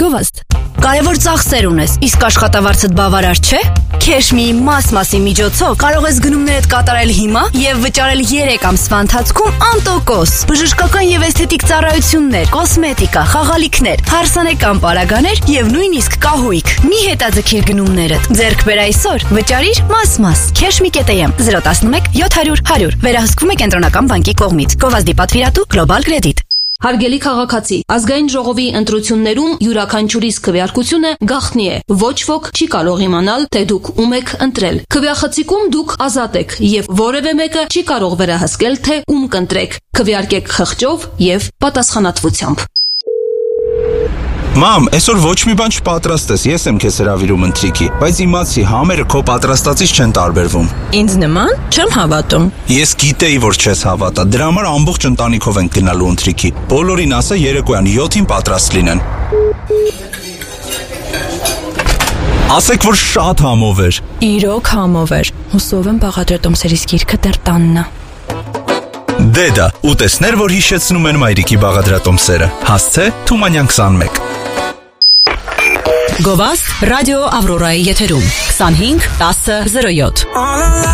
Գովաստ։ Կարևոր ծախսեր ունես, իսկ աշխատավարձդ բավարար չէ։ Քեշմիի մասի միջոցով կարող ես գնումներդ կատարել հիմա եւ վճարել 3 ամսվա ընթացքում անտոկոս։ Բժշկական եւ էսթետիկ ծառայություններ, կոսմետիկա, խաղալիքներ, հարսանեկան պարագաներ եւ նույնիսկ կահույք։ Մի հետաձգիր գնումներդ։ Ձեռք բեր այսօր, վճարիր մաս։ Քեշմի.am 011 700 100 վերահսկվում է Կենտրոնական բանկի կողմից։ Գովազդի պատվիրատու Global Credit։ Հարգելի քաղաքացի, ազգային ժողովի ընտրություններում յուրաքանչյուրիս քվեարկությունը գաղտնի է։ Ոչ ոք չի կարող իմանալ, թե դուք ում եք ընտրել։ Քվեախցիկում դուք ազատ եք եւ որևէ մեկը չի կարող վերահսկել, թե ում կընտրեք։ Քվեարկեք խղճով եւ պատասխանատվությամբ։ Մամ, այսօր ոչ մի բան չպատրաստես, ես եմ քեզ հրավիրում ընթրիքի, բայց իմացի համերը քո պատրաստածից չեն տարբերվում։ Ինձ նման չեմ հավատում։ Ես գիտեի, որ չես հավատա, դրա համար ամբողջ ընտանիքով ենք գնալու ընթրիքի։ Բոլորին ասա երեկոյան 7-ին պատրաստ լինեն։ Ասեք, որ շատ համով էր։ Իրոք համով էր։ Հուսով եմ բաղադրատոմսերից գիրքը դեռ տանն է։ Դեդա, ուտեսներ, որ հիշեցնում են մայրիկի բաղադրատոմսերը։ Հասցե Թումանյան 21։ Գովաստ ռադիո Ավրորայի եթերում 25 10 07